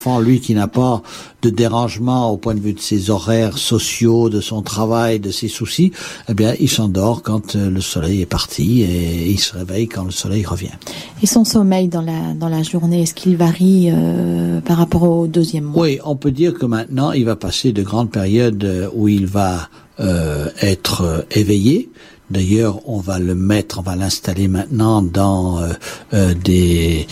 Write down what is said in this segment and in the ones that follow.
Lui qui n'a pas de dérangement au point de vue de ses horaires sociaux, de son travail, de ses soucis, eh bien, il s'endort quand le soleil est parti et il se réveille quand le soleil revient. Et son sommeil dans la journée, est-ce qu'il varie par rapport au deuxième mois? Oui, on peut dire que maintenant, il va passer de grandes périodes où il va être éveillé. D'ailleurs, on va l'installer maintenant dans des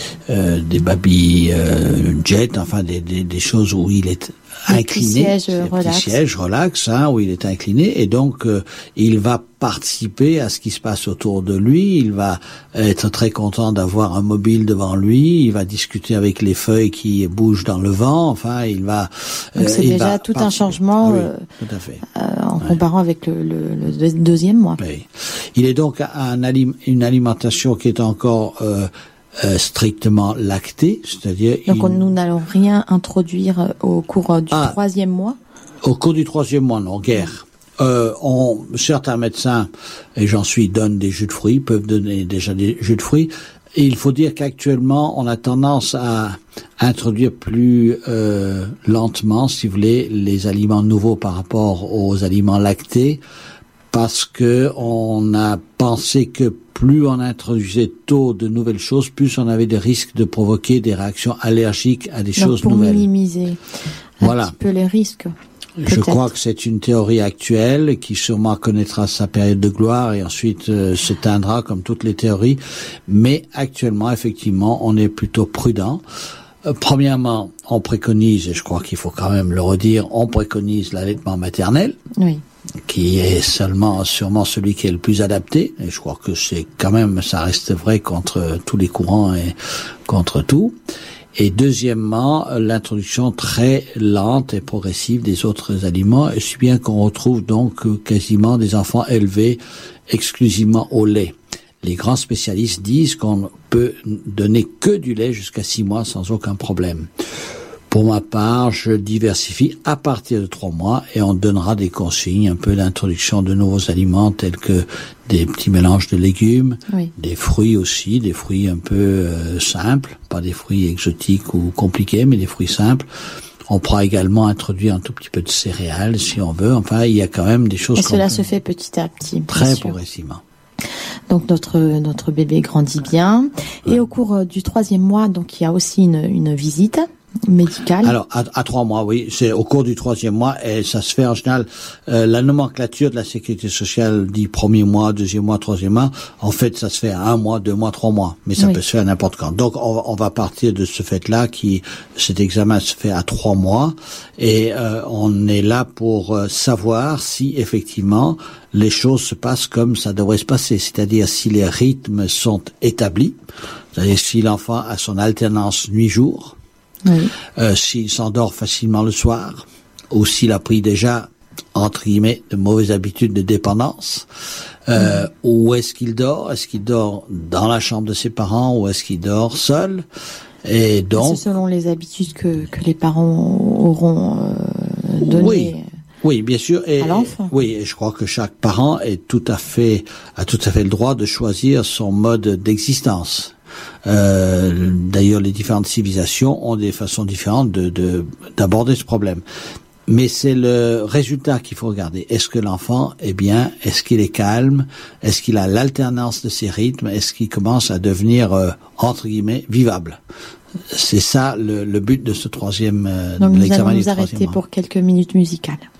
baby jets, enfin des choses où il est incliné, des sièges relax, où il est incliné, et donc il va participer à ce qui se passe autour de lui. Il va être très content d'avoir un mobile devant lui. Il va discuter avec les feuilles qui bougent dans le vent. Enfin, il va. Donc c'est déjà tout un changement, tout à fait. En comparant avec le deuxième mois. Oui. Il est donc à une alimentation qui est encore strictement lactée, c'est-à-dire. Donc nous n'allons rien introduire au cours du troisième mois. Au cours du troisième mois, non, guère. Certains médecins, et j'en suis, donnent des jus de fruits, peuvent donner déjà des jus de fruits. Et il faut dire qu'actuellement, on a tendance à introduire plus lentement, si vous voulez, les aliments nouveaux par rapport aux aliments lactés, parce que on a pensé que plus on introduisait tôt de nouvelles choses, plus on avait des risques de provoquer des réactions allergiques à des choses nouvelles. Pour minimiser un petit peu les risques. Je crois que c'est une théorie actuelle qui sûrement connaîtra sa période de gloire et ensuite s'éteindra comme toutes les théories. Mais actuellement, effectivement, on est plutôt prudent. Premièrement, on préconise, et je crois qu'il faut quand même le redire, on préconise l'allaitement maternel. Oui. Qui est sûrement celui qui est le plus adapté. Et je crois que c'est quand même, ça reste vrai contre tous les courants et contre tout. Et deuxièmement, l'introduction très lente et progressive des autres aliments, et si bien qu'on retrouve donc quasiment des enfants élevés exclusivement au lait. Les grands spécialistes disent qu'on peut donner que du lait jusqu'à 6 mois sans aucun problème. Pour ma part, je diversifie à partir de 3 mois et on donnera des consignes, un peu d'introduction de nouveaux aliments tels que des petits mélanges de légumes, oui. Des fruits aussi, des fruits un peu simples, pas des fruits exotiques ou compliqués, mais des fruits simples. On pourra également introduire un tout petit peu de céréales si on veut. Enfin, il y a quand même des choses. Et cela se fait petit à petit. Très progressivement. Donc notre bébé grandit bien. Ouais. Et au cours du 3e mois, donc il y a aussi une visite médicale. Alors à 3 mois, oui, c'est au cours du 3e mois et ça se fait en général. La nomenclature de la sécurité sociale dit 1er mois, 2e mois, 3e mois. En fait, ça se fait à 1 mois, 2 mois, 3 mois, mais ça peut se faire n'importe quand. Donc on va partir de ce fait-là cet examen se fait à 3 mois et on est là pour savoir si effectivement les choses se passent comme ça devrait se passer, c'est-à-dire si les rythmes sont établis, c'est-à-dire si l'enfant a son alternance nuit-jour. Oui. S'il s'endort facilement le soir, ou s'il a pris déjà, entre guillemets, de mauvaises habitudes de dépendance, où est-ce qu'il dort? Est-ce qu'il dort dans la chambre de ses parents ou est-ce qu'il dort seul? Et donc, c'est selon les habitudes que les parents auront données. Oui, bien sûr. À l'enfant. Oui, et je crois que chaque parent a tout à fait le droit de choisir son mode d'existence. D'ailleurs, les différentes civilisations ont des façons différentes d'aborder ce problème. Mais c'est le résultat qu'il faut regarder. Est-ce que l'enfant est bien? Est-ce qu'il est calme? Est-ce qu'il a l'alternance de ses rythmes? Est-ce qu'il commence à devenir, entre guillemets, vivable? C'est ça le but de ce 3e, Donc de l'examen du 3e mois. nous allons nous arrêter pour quelques minutes musicales.